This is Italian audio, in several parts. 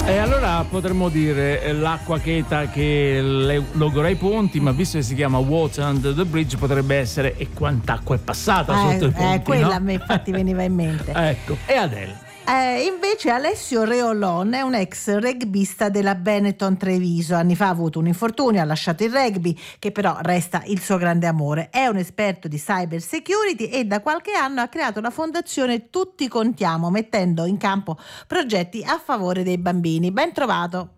E allora potremmo dire l'acqua cheta che logora i ponti, ma visto che si chiama Water Under the Bridge potrebbe essere e quant'acqua è passata sotto i ponti, quella no? a me infatti veniva in mente. Ecco, e Adele? Invece Alessio Reolon è un ex rugbista della Benetton Treviso. Anni fa ha avuto un infortunio, ha lasciato il rugby, che però resta il suo grande amore. È un esperto di cyber security e da qualche anno ha creato la fondazione Tutti Contiamo, mettendo in campo progetti a favore dei bambini. Ben trovato.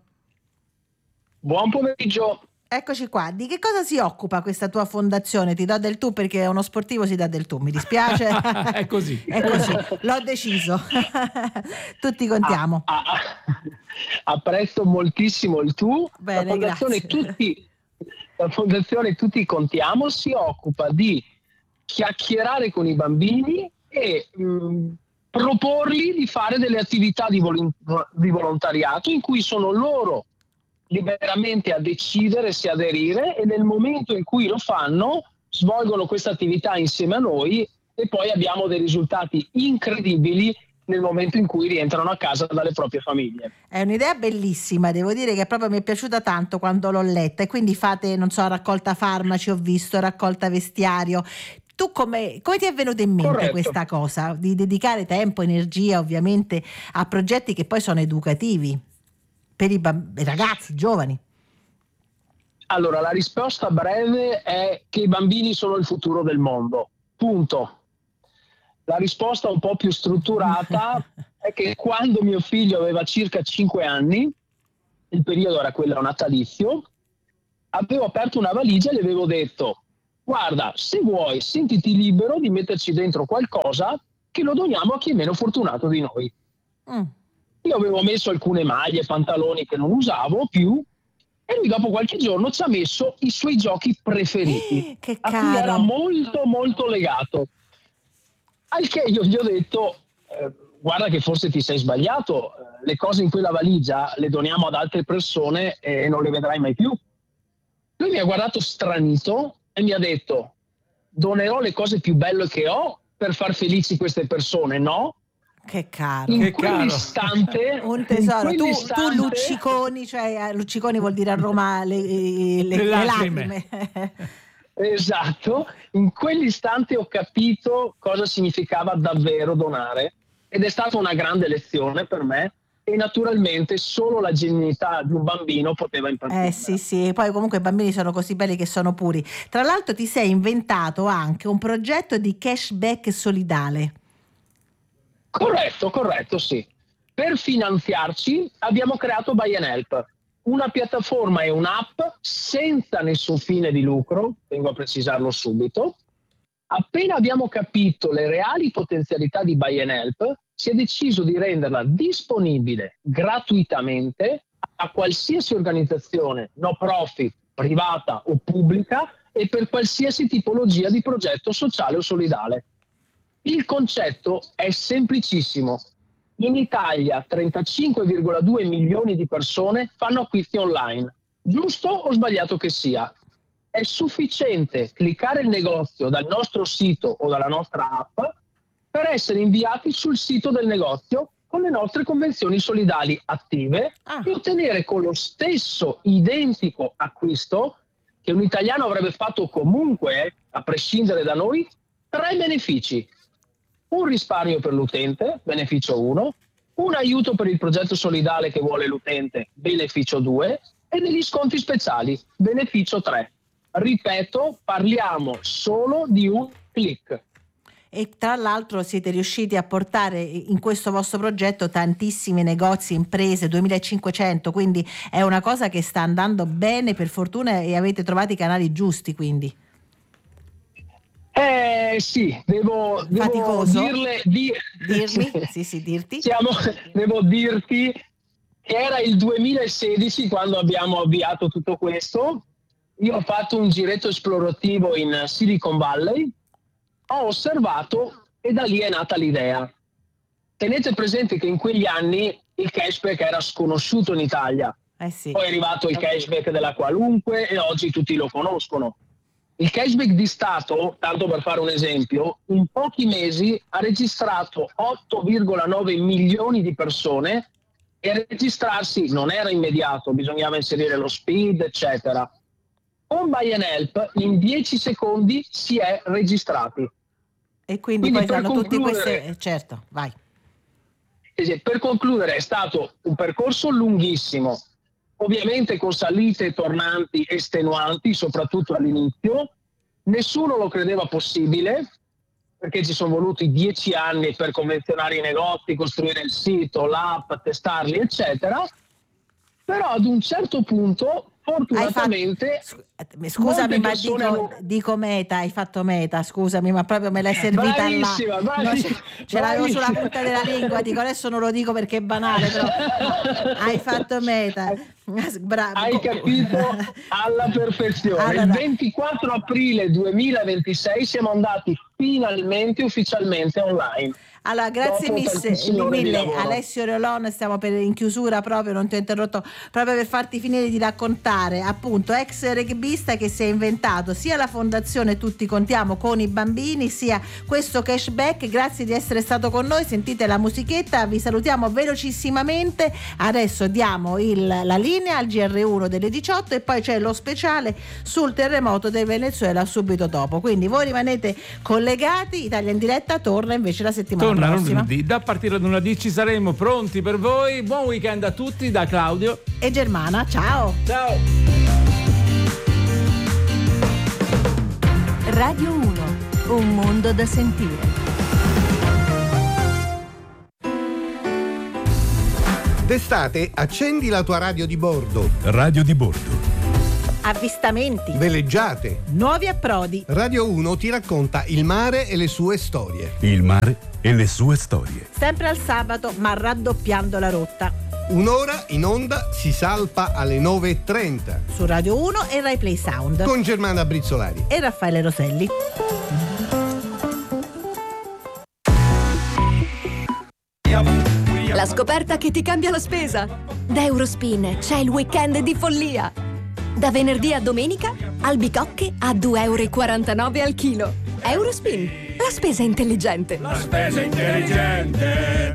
Buon pomeriggio. Eccoci qua. Di che cosa si occupa questa tua fondazione? Ti do del tu perché uno sportivo si dà del tu, mi dispiace. È così. È così, l'ho deciso. Tutti contiamo. Apprezzo moltissimo il tu. Bene, la fondazione Tutti Contiamo si occupa di chiacchierare con i bambini e proporgli di fare delle attività di volontariato in cui sono loro liberamente a decidere se aderire, e nel momento in cui lo fanno svolgono questa attività insieme a noi e poi abbiamo dei risultati incredibili nel momento in cui rientrano a casa dalle proprie famiglie. È un'idea bellissima, devo dire che proprio mi è piaciuta tanto quando l'ho letta. E quindi fate, non so, raccolta farmaci, ho visto, raccolta vestiario. Tu come ti è venuta in mente Corretto. questa cosa di dedicare tempo, energia ovviamente a progetti che poi sono educativi per i ragazzi, giovani? Allora, la risposta breve è che i bambini sono il futuro del mondo. Punto. La risposta un po' più strutturata è che quando mio figlio aveva circa 5 anni, il periodo era quello natalizio, avevo aperto una valigia e le avevo detto: guarda, se vuoi, sentiti libero di metterci dentro qualcosa che lo doniamo a chi è meno fortunato di noi. Io avevo messo alcune maglie, pantaloni che non usavo più, e lui dopo qualche giorno ci ha messo i suoi giochi preferiti, che a cui era molto molto legato. Al che io gli ho detto: guarda che forse ti sei sbagliato, le cose in quella valigia le doniamo ad altre persone e non le vedrai mai più. Lui mi ha guardato stranito e mi ha detto: donerò le cose più belle che ho per far felici queste persone, no? Che caro. In quell'istante un tesoro. Tu lucciconi, cioè lucciconi vuol dire a Roma le lacrime. Esatto, in quell'istante ho capito cosa significava davvero donare, ed è stata una grande lezione per me, e naturalmente solo la genuinità di un bambino poteva impartire. Sì, poi comunque i bambini sono così belli che sono puri. Tra l'altro ti sei inventato anche un progetto di cashback solidale. Corretto, sì. Per finanziarci abbiamo creato Buy and Help, una piattaforma e un'app senza nessun fine di lucro, vengo a precisarlo subito. Appena abbiamo capito le reali potenzialità di Buy and Help, si è deciso di renderla disponibile gratuitamente a qualsiasi organizzazione no profit, privata o pubblica, e per qualsiasi tipologia di progetto sociale o solidale. Il concetto è semplicissimo. In Italia 35,2 milioni di persone fanno acquisti online, giusto o sbagliato che sia. È sufficiente cliccare il negozio dal nostro sito o dalla nostra app per essere inviati sul sito del negozio con le nostre convenzioni solidali attive e ottenere con lo stesso identico acquisto, che un italiano avrebbe fatto comunque, a prescindere da noi, 3 benefici. Un risparmio per l'utente, beneficio 1, un aiuto per il progetto solidale che vuole l'utente, beneficio 2, e degli sconti speciali, beneficio 3. Ripeto, parliamo solo di un click. E tra l'altro siete riusciti a portare in questo vostro progetto tantissimi negozi, imprese, 2500, quindi è una cosa che sta andando bene per fortuna, e avete trovato i canali giusti, quindi. Sì, devo dirti. Devo dirti che era il 2016 quando abbiamo avviato tutto questo. Io ho fatto un giretto esplorativo in Silicon Valley, ho osservato e da lì è nata l'idea. Tenete presente che in quegli anni il cashback era sconosciuto in Italia. Poi è arrivato il cashback della qualunque e oggi tutti lo conoscono. Il cashback di Stato, tanto per fare un esempio, in pochi mesi ha registrato 8,9 milioni di persone e registrarsi non era immediato, bisognava inserire lo speed, eccetera. Con Buy and Help in 10 secondi si è registrati. E quindi poi fanno tutti questi... Certo, vai. Per concludere, è stato un percorso lunghissimo, ovviamente con salite e tornanti estenuanti, soprattutto all'inizio. Nessuno lo credeva possibile, perché ci sono voluti 10 anni per convenzionare i negozi, costruire il sito, l'app, testarli, eccetera. Però ad un certo punto, fortunatamente... Scusami, ma dico Meta, hai fatto Meta, scusami, ma proprio me l'hai servita bravissima, là. Bravissima. Ce l'avevo sulla punta della lingua, dico adesso non lo dico perché è banale, però hai fatto Meta. Bravo. Hai capito alla perfezione. Allora, il 24 aprile 2026 siamo andati finalmente ufficialmente online. Allora, grazie mille Alessio Reolon, stiamo in chiusura proprio, non ti ho interrotto, proprio per farti finire di raccontare, appunto, ex rugbista che si è inventato sia la fondazione Tutti Contiamo con i bambini, sia questo cashback. Grazie di essere stato con noi, sentite la musichetta, vi salutiamo velocissimamente, adesso diamo la linea al GR1 delle 18 e poi c'è lo speciale sul terremoto del Venezuela subito dopo, quindi voi rimanete collegati. Italia in diretta torna invece la settimana prossima. Lunedì. Da partire da lunedì ci saremo pronti per voi. Buon weekend a tutti da Claudio e Germana. Ciao. Ciao. Radio 1, un mondo da sentire. D'estate accendi la tua radio di bordo. Radio di bordo. Avvistamenti, Veleggiate, nuovi approdi. Radio 1 ti racconta il mare e le sue storie. Il mare e le sue storie. Sempre al sabato, ma raddoppiando la rotta. Un'ora in onda si salpa alle 9:30. Su Radio 1 e Rai Play Sound. Con Germana Brizzolari e Raffaele Roselli. La scoperta che ti cambia la spesa. Da Eurospin c'è il weekend di follia. Da venerdì a domenica, albicocche a 2,49 euro al chilo. Eurospin, la spesa intelligente. La spesa intelligente.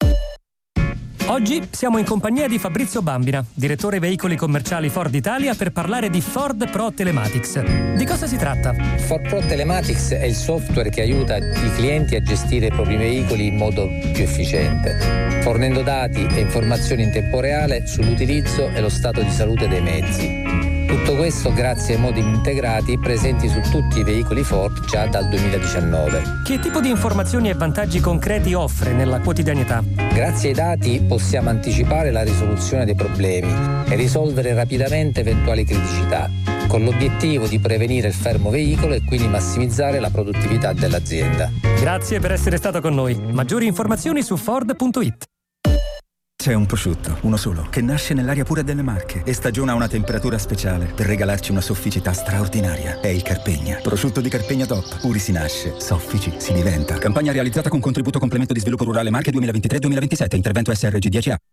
Oggi siamo in compagnia di Fabrizio Bambina, direttore veicoli commerciali Ford Italia, per parlare di Ford Pro Telematics. Di cosa si tratta? Ford Pro Telematics è il software che aiuta i clienti a gestire i propri veicoli in modo più efficiente, fornendo dati e informazioni in tempo reale sull'utilizzo e lo stato di salute dei mezzi. Tutto questo grazie ai modem integrati presenti su tutti i veicoli Ford già dal 2019. Che tipo di informazioni e vantaggi concreti offre nella quotidianità? Grazie ai dati possiamo anticipare la risoluzione dei problemi e risolvere rapidamente eventuali criticità, con l'obiettivo di prevenire il fermo veicolo e quindi massimizzare la produttività dell'azienda. Grazie per essere stato con noi. Maggiori informazioni su Ford.it. C'è un prosciutto, uno solo, che nasce nell'aria pura delle Marche e stagiona una temperatura speciale per regalarci una sofficità straordinaria. È il Carpegna. Prosciutto di Carpegna Top. Puri si nasce, soffici si diventa. Campagna realizzata con contributo complemento di sviluppo rurale Marche 2023-2027. Intervento SRG 10A.